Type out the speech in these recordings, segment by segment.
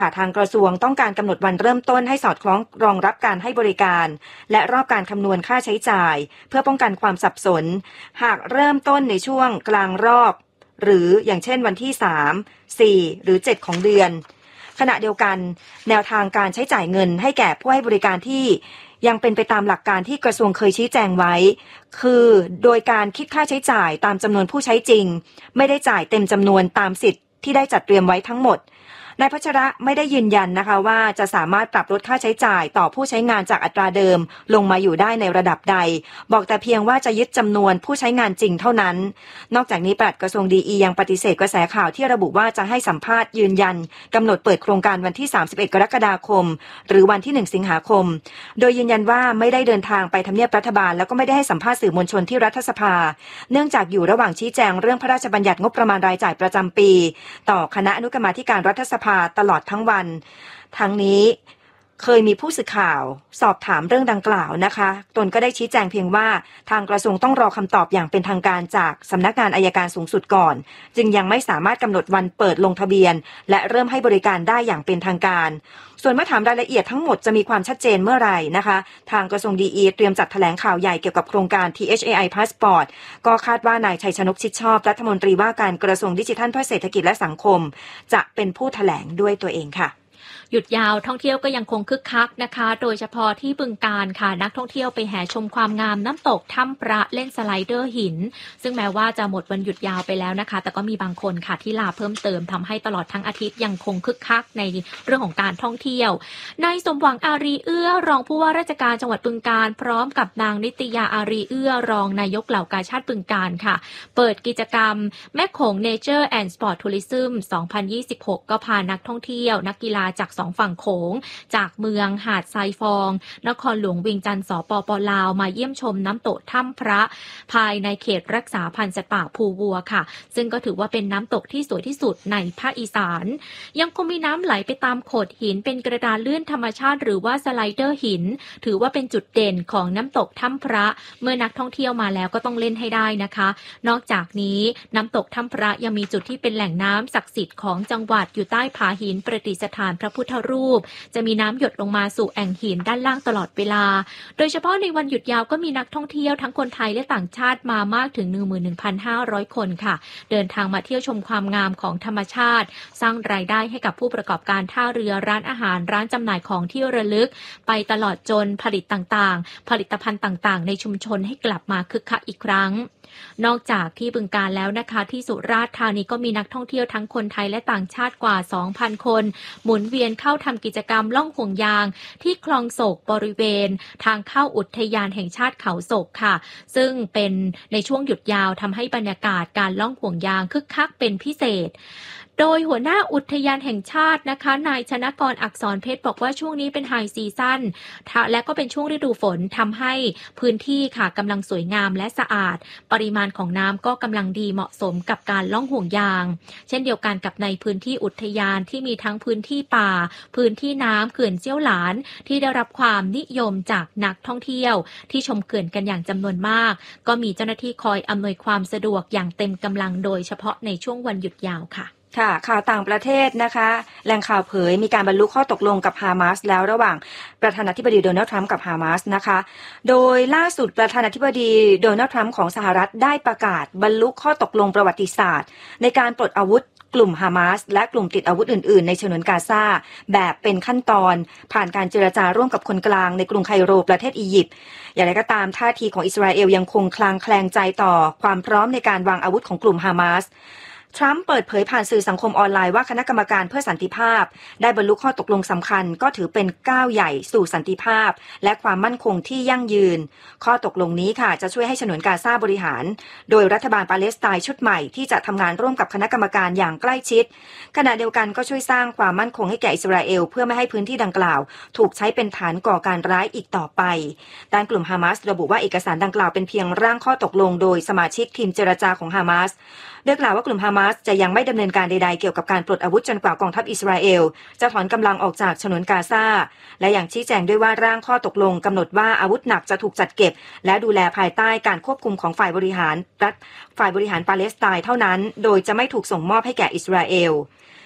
ทางกระทรวงต้องการกำหนดวันเริ่มต้นให้สอดคล้องรองรับการให้บริการและรอบการคำนวณค่าใช้จ่ายเพื่อป้องกันความสับสนหากเริ่มต้นในช่วงกลางรอบหรืออย่างเช่นวันที่3 4หรือ7ของเดือนขณะเดียวกันแนวทางการใช้จ่ายเงินให้แก่ผู้ให้บริการที่ยังเป็นไปตามหลักการที่กระทรวงเคยชี้แจงไว้คือโดยการคิดค่าใช้จ่ายตามจำนวนผู้ใช้จริงไม่ได้จ่ายเต็มจำนวนตามสิทธิ์ที่ได้จัดเตรียมไว้ทั้งหมดนายพัชระไม่ได้ยืนยันนะคะว่าจะสามารถปรับลดค่าใช้จ่ายต่อผู้ใช้งานจากอัตราเดิมลงมาอยู่ได้ในระดับใดบอกแต่เพียงว่าจะยึดจำนวนผู้ใช้งานจริงเท่านั้นนอกจากนี้ปลัดกระทรวงดียังปฏิเสธกระแสข่าวที่ระบุว่าจะให้สัมภาษณ์ยืนยันกำหนดเปิดโครงการวันที่31กรกฎาคมหรือวันที่1สิงหาคมโดยยืนยันว่าไม่ได้เดินทางไปทำเนียบรัฐบาลแล้วก็ไม่ได้ให้สัมภาษณ์สื่อมวลชนที่รัฐสภาเนื่องจากอยู่ระหว่างชี้แจงเรื่องพระราชบัญญัติงบประมาณรายจ่ายประจำปีต่อคณะอนุกรรมาธิการรัฐสภาตลอดทั้งวันทั้งนี้เคยมีผู้สื่อข่าวสอบถามเรื่องดังกล่าวนะคะตนก็ได้ชี้แจงเพียงว่าทางกระทรวงต้องรอคำตอบอย่างเป็นทางการจากสำนักงานอัยการสูงสุดก่อนจึงยังไม่สามารถกำหนดวันเปิดลงทะเบียนและเริ่มให้บริการได้อย่างเป็นทางการส่วนเมื่อถามรายละเอียดทั้งหมดจะมีความชัดเจนเมื่อไหร่นะคะทางกระทรวงดีเตรียมจัดแถลงข่าวใหญ่เกี่ยวกับโครงการ THAI Passport ก็คาดว่านายชัยชนกชิดชอบรัฐมนตรีว่าการกระทรวงดิจิทัลเพื่อเศรษฐกิจและสังคมจะเป็นผู้แถลงด้วยตัวเองค่ะหยุดยาวท่องเที่ยวก็ยังคงคึกคักนะคะโดยเฉพาะที่บึงกาฬค่ะนักท่องเที่ยวไปแห่ชมความงามน้ำตกถ้ำพระเล่นสไลเดอร์หินซึ่งแม้ว่าจะหมดวันหยุดยาวไปแล้วนะคะแต่ก็มีบางคนค่ะที่ลาเพิ่มเติมทำให้ตลอดทั้งอาทิตย์ยังคงคึกคักในเรื่องของการท่องเที่ยวนายสมหวังอารีเอื้อรองผู้ว่าราชการจังหวัดบึงกาฬพร้อมกับนางนิตยาอารีเอื้อรองนายกเหล่ากาชาดบึงกาฬค่ะเปิดกิจกรรมแม่โขง Nature and Sport Tourism 2026 ก็พานักท่องเที่ยวนักกีฬาจาก2ฝั่งโขงจากเมืองหาดทรายฟองนครหลวงเวียงจันทร์สปป.ลาวมาเยี่ยมชมน้ำตกถ้ำพระภายในเขตรักษาพันธุ์สัตว์ป่าภูวัวค่ะซึ่งก็ถือว่าเป็นน้ำตกที่สวยที่สุดในภาคอีสานยังคงมีน้ำไหลไปตามโขดหินเป็นกระดานลื่นธรรมชาติหรือว่าสไลเดอร์หินถือว่าเป็นจุดเด่นของน้ำตกถ้ำพระเมื่อนักท่องเที่ยวมาแล้วก็ต้องเล่นให้ได้นะคะนอกจากนี้น้ำตกถ้ำพระยังมีจุดที่เป็นแหล่งน้ำศักดิ์สิทธิ์ของจังหวัดอยู่ใต้ผาหินประดิษฐานพระพุทธรูปจะมีน้ำหยดลงมาสู่แอ่งหินด้านล่างตลอดเวลาโดยเฉพาะในวันหยุดยาวก็มีนักท่องเที่ยวทั้งคนไทยและต่างชาติมามากถึง 11,500 คนค่ะเดินทางมาเที่ยวชมความงามของธรรมชาติสร้างรายได้ให้กับผู้ประกอบการท่าเรือร้านอาหารร้านจำหน่ายของที่ระลึกไปตลอดจนผลิตภัณฑ์ต่างๆในชุมชนให้กลับมาคึกคักอีกครั้งนอกจากที่บึงกาฬแล้วนะคะที่สุราษฎร์ธานีก็มีนักท่องเที่ยวทั้งคนไทยและต่างชาติกว่า 2,000 คนหมุนเวียนเข้าทำกิจกรรมล่องห่วงยางที่คลองโศกบริเวณทางเข้าอุทยานแห่งชาติเขาโศกค่ะซึ่งเป็นในช่วงหยุดยาวทำให้บรรยากาศการล่องห่วงยางคึกคักเป็นพิเศษโดยหัวหน้าอุทยานแห่งชาตินะคะนายชนกรอักษรเพชรบอกว่าช่วงนี้เป็นไฮซีซั่นและก็เป็นช่วงฤดูฝนทำให้พื้นที่ค่ะกำลังสวยงามและสะอาดปริมาณของน้ำก็กำลังดีเหมาะสมกับการล่องห่วงยางเช่นเดียวกันกับในพื้นที่อุทยานที่มีทั้งพื้นที่ป่าพื้นที่น้ำเขื่อนเจี้ยวหลานที่ได้รับความนิยมจากนักท่องเที่ยวที่ชมเขื่อนกันอย่างจำนวนมากก็มีเจ้าหน้าที่คอยอำนวยความสะดวกอย่างเต็มกำลังโดยเฉพาะในช่วงวันหยุดยาวค่ะค่ะข่าวต่างประเทศนะคะแหล่งข่าวเผยมีการบรรลุข้อตกลงกับฮามาสแล้วระหว่างประธานาธิบดีโดนัลด์ทรัมป์กับฮามาสนะคะโดยล่าสุดประธานาธิบดีโดนัลด์ทรัมป์ของสหรัฐได้ประกาศบรรลุข้อตกลงประวัติศาสตร์ในการปลดอาวุธกลุ่มฮามาสและกลุ่มติดอาวุธอื่นๆในฉนวนกาซาแบบเป็นขั้นตอนผ่านการเจรจาร่วมกับคนกลางในกรุงไคโรประเทศอียิปต์อย่างไรก็ตามท่าทีของอิสราเอลยังคงคลางแคลงใจต่อความพร้อมในการวางอาวุธของกลุ่มฮามาสทรัมป์เปิดเผยผ่านสื่อสังคมออนไลน์ว่าคณะกรรมการเพื่อสันติภาพได้บรรลุข้อตกลงสำคัญก็ถือเป็นก้าวใหญ่สู่สันติภาพและความมั่นคงที่ยั่งยืนข้อตกลงนี้ค่ะจะช่วยให้ฉนวนกาซาบริหารโดยรัฐบาลปาเลสไตน์ชุดใหม่ที่จะทำงานร่วมกับคณะกรรมการอย่างใกล้ชิดขณะเดียวกันก็ช่วยสร้างความมั่นคงให้แก่อิสราเอลเพื่อไม่ให้พื้นที่ดังกล่าวถูกใช้เป็นฐานก่อการร้ายอีกต่อไปด้านกลุ่มฮามาสระบุว่าเอกสารดังกล่าวเป็นเพียงร่างข้อตกลงโดยสมาชิกทีมเจรจาของฮามาสโดยกล่าวว่ากลุ่มฮามาสจะยังไม่ดำเนินการใดๆเกี่ยวกับการปลดอาวุธจนกว่ากองทัพอิสราเอลจะถอนกำลังออกจากฉนวนกาซาและอย่างชี้แจงด้วยว่าร่างข้อตกลงกำหนดว่าอาวุธหนักจะถูกจัดเก็บและดูแลภายใต้การควบคุมของฝ่ายบริหารปาเลสไตน์เท่านั้นโดยจะไม่ถูกส่งมอบให้แก่อิสราเอล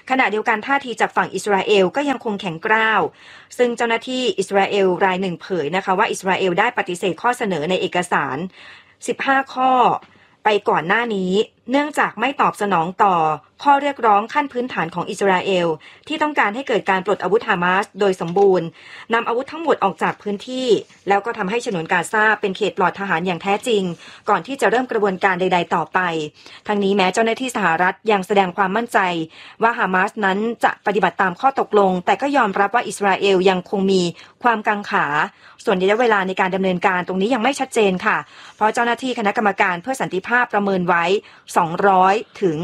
ขณะเดียวกันท่าทีจากฝั่งอิสราเอลก็ยังคงแข็งกร้าวซึ่งเจ้าหน้าที่อิสราเอลรายหนึ่งเผยนะคะว่าอิสราเอลได้ปฏิเสธข้อเสนอในเอกสาร15ข้อไปก่อนหน้านี้เนื่องจากไม่ตอบสนองต่อข้อเรียกร้องขั้นพื้นฐานของอิสราเอลที่ต้องการให้เกิดการปลดอาวุธฮามาสโดยสมบูรณ์นำอาวุธทั้งหมดออกจากพื้นที่แล้วก็ทำให้ฉนวนกาซาเป็นเขตปลอดทหารอย่างแท้จริงก่อนที่จะเริ่มกระบวนการใดๆต่อไปทั้งนี้แม้เจ้าหน้าที่สหรัฐยังแสดงความมั่นใจว่าฮามาสนั้นจะปฏิบัติตามข้อตกลงแต่ก็ยอมรับว่าอิสราเอลยังคงมีความกังขาส่วนระยะเวลาในการดำเนินการตรงนี้ยังไม่ชัดเจนค่ะเพราะเจ้าหน้าที่คณะกรรมการเพื่อสันติภาพประเมินไว้200ถึง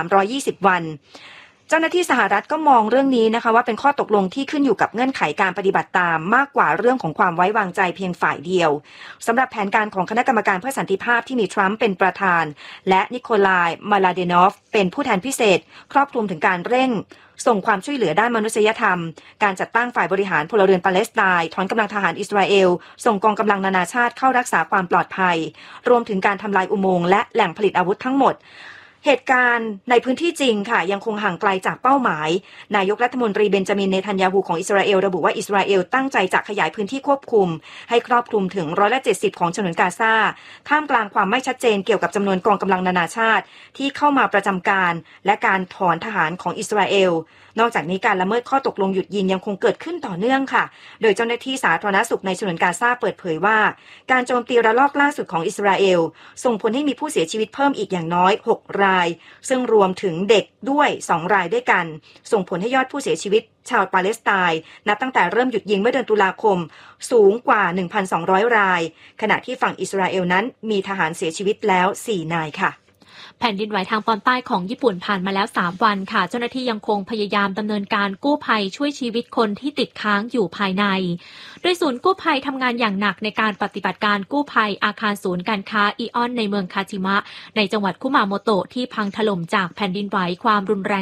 320 วันเจ้าหน้าที่สหรัฐก็มองเรื่องนี้นะคะว่าเป็นข้อตกลงที่ขึ้นอยู่กับเงื่อนไขการปฏิบัติตามมากกว่าเรื่องของความไว้วางใจเพียงฝ่ายเดียวสำหรับแผนการของคณะกรรมการเพื่อสันติภาพที่มีทรัมป์เป็นประธานและนิโคลายมาลาเดนอฟเป็นผู้แทนพิเศษครอบคลุมถึงการเร่งส่งความช่วยเหลือด้านมนุษยธรรมการจัดตั้งฝ่ายบริหารพลเรือนปาเลสไตน์ถอนกำลังทหารอิสราเอลส่งกองกำลังนานาชาติเข้ารักษาความปลอดภัยรวมถึงการทำลายอุโมงค์และแหล่งผลิตอาวุธทั้งหมดเหตุการณ์ในพื้นที่จริงค่ะยังคงห่างไกลจากเป้าหมายนายกรัฐมนตรีเบนจามินเนทันยาฮูของอิสราเอลระบุว่าอิสราเอลตั้งใจจะขยายพื้นที่ควบคุมให้ครอบคลุมถึง70%ของฉนวนกาซาท่ามกลางความไม่ชัดเจนเกี่ยวกับจำนวนกองกำลังนานาชาติที่เข้ามาประจำการและการถอนทหารของอิสราเอลนอกจากนี้การละเมิดข้อตกลงหยุดยิงยังคงเกิดขึ้นต่อเนื่องค่ะโดยเจ้าหน้าที่สาธารณสุขในฉนวนกาซาเปิดเผยว่าการโจมตีระลอกล่าสุดของอิสราเอลส่งผลให้มีผู้เสียชีวิตเพิ่มอีกอย่างน้อย6รายซึ่งรวมถึงเด็กด้วย2รายด้วยกันส่งผลให้ยอดผู้เสียชีวิตชาวปาเลสไตน์นับตั้งแต่เริ่มหยุดยิงเมื่อเดือนตุลาคมสูงกว่า 1,200 รายขณะที่ฝั่งอิสราเอลนั้นมีทหารเสียชีวิตแล้ว4นายค่ะแผ่นดินไหวทางตอนใต้ของญี่ปุ่นผ่านมาแล้ว3วันค่ะเจ้าหน้าที่ยังคงพยายามดำเนินการกู้ภัยช่วยชีวิตคนที่ติดค้างอยู่ภายในโดยศูนย์กู้ภัยทำงานอย่างหนักในการปฏิบัติการกู้ภัยอาคารศูนย์การค้าอิออนในเมืองคาจิมะในจังหวัดคุมาโมโตะที่พังถล่มจากแผ่นดินไหวความรุนแรง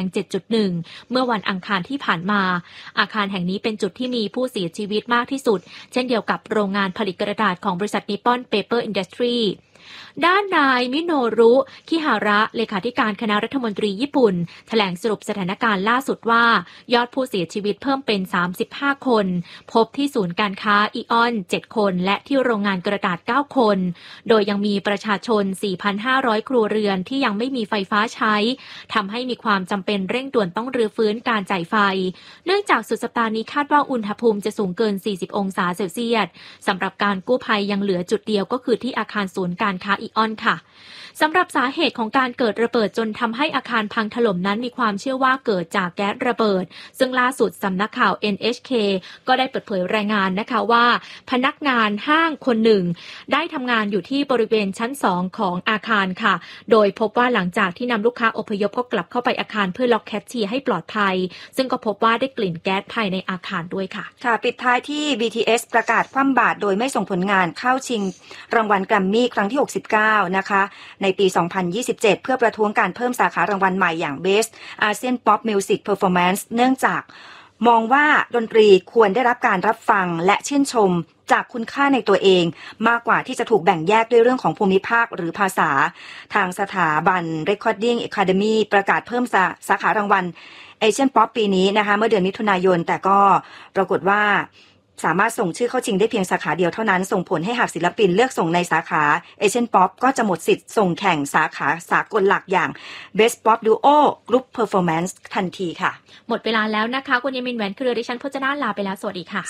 7.1 เมื่อวันอังคารที่ผ่านมาอาคารแห่งนี้เป็นจุดที่มีผู้เสียชีวิตมากที่สุดเช่นเดียวกับโรงงานผลิตกระดาษของบริษัทนิปปอนเปเปอร์อินดัสทรีด้านนายมิโนรุคิฮาระเลขาธิการคณะรัฐมนตรีญี่ปุ่นแถลงสรุปสถานการณ์ล่าสุดว่ายอดผู้เสียชีวิตเพิ่มเป็น35คนพบที่ศูนย์การค้าอิออน7คนและที่โรงงานกระดาษ9คนโดยยังมีประชาชน 4,500 ครัวเรือนที่ยังไม่มีไฟฟ้าใช้ทำให้มีความจำเป็นเร่งด่วนต้องรื้อฟื้นการจ่ายไฟเนื่องจากสุดสัปดาห์นี้คาดว่าอุณหภูมิจะสูงเกิน40องศาเซลเซียสสำหรับการกู้ภัยยังเหลือจุดเดียวก็คือที่อาคารศูนย์การค้าอิออนค่ะสำหรับสาเหตุของการเกิดระเบิดจนทำให้อาคารพังถล่มนั้นมีความเชื่อว่าเกิดจากแก๊สระเบิดซึ่งล่าสุดสำนักข่าว NHK ก็ได้เปิดเผยรายงานนะคะว่าพนักงานห้างคนหนึ่งได้ทำงานอยู่ที่บริเวณชั้น2ของอาคารค่ะโดยพบว่าหลังจากที่นำลูกค้าอพยพก็กลับเข้าไปอาคารเพื่อล็อกแคชเชียร์ให้ปลอดภัยซึ่งก็พบว่าได้กลิ่นแก๊สภายในอาคารด้วยค่ะปิดท้ายที่ BTS ประกาศคว่ำบาตรโดยไม่ส่งผลงานเข้าชิงรางวัลแกรมมี่ครั้งที่69นะคะในปี 2027 เพื่อประท้วงการเพิ่มสาขารางวัลใหม่อย่าง Best ASEAN Pop Music Performance เนื่องจากมองว่าดนตรีควรได้รับการรับฟังและชื่นชมจากคุณค่าในตัวเองมากกว่าที่จะถูกแบ่งแยกด้วยเรื่องของภูมิภาคหรือภาษาทางสถาบัน Recording Academy ประกาศเพิ่มสาขารางวัล Asian Pop ปีนี้นะคะเมื่อเดือนมิถุนายนแต่ก็ปรากฏว่าสามารถส่งชื่อเข้าชิงได้เพียงสาขาเดียวเท่านั้นส่งผลให้หากศิลปินเลือกส่งในสาขา Asian Pop ก็จะหมดสิทธิ์ส่งแข่งสาขาสากลหลักอย่าง Best Pop Duo Group Performance ทันทีค่ะหมดเวลาแล้วนะคะคุณยมินแหวนเครือดิฉันพจนาลาไปแล้วสวัสดีค่ะ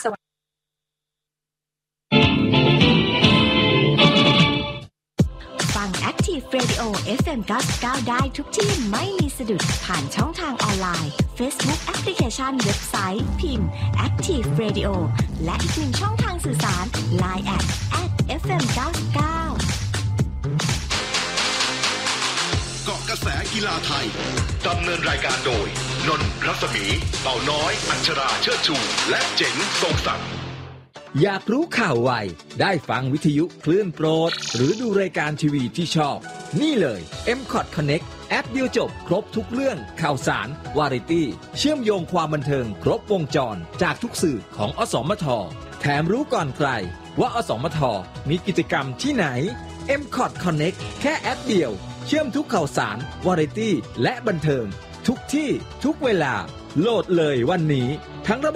ฟัง Active Radio FM 99ได้ทุกที่ไม่มีสะดุดผ่านช่องทางออนไลน์ Facebook แอปพลิเคชันเว็บไซต์พิมพ์ Active Radio และอีกหนึ่งช่องทางสื่อสาร Line @FM 99 เกาะกระแสกีฬาไทยดำเนินรายการโดยนนท์รัศมีเป่าน้อยอัญชราเชิดชูและเจ๋งทรงศักดิ์อยากรู้ข่าวไวได้ฟังวิทยุคลื่นโปรดหรือดูรายการทีวีที่ชอบนี่เลย M-Cot Connect แอปเดียวจบครบทุกเรื่องข่าวสารวาไรตี้เชื่อมโยงความบันเทิงครบวงจรจากทุกสื่อของอสมทแถมรู้ก่อนใครว่าอสมทมีกิจกรรมที่ไหน M-Cot Connect แค่แอปเดียวเชื่อมทุกข่าวสารวาไรตี้และบันเทิงทุกที่ทุกเวลาโหลดเลยวันนี้ทั้งระบบ